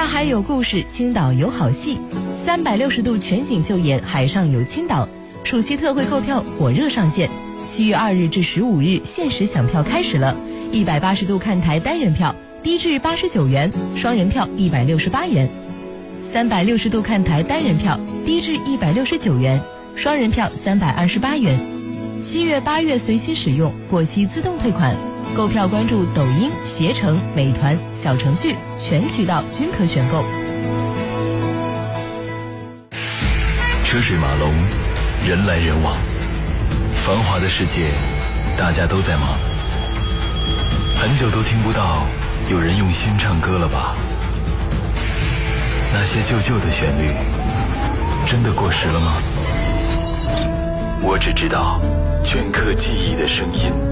大海有故事，青岛有好戏，360度全景秀演海上有青岛。暑期特惠购票火热上线，7月2日至15日限时抢票开始了。180度看台单人票低至89元，双人票168元；360度看台单人票低至169元，双人票328元。7月8月随心使用，过期自动退款。购票关注抖音、携程、美团小程序，全渠道均可选购。 车水马龙，人来人往，繁华的世界，大家都在忙。很久都听不到有人用心唱歌了吧？那些旧旧的旋律，真的过时了吗？我只知道镌刻记忆的声音。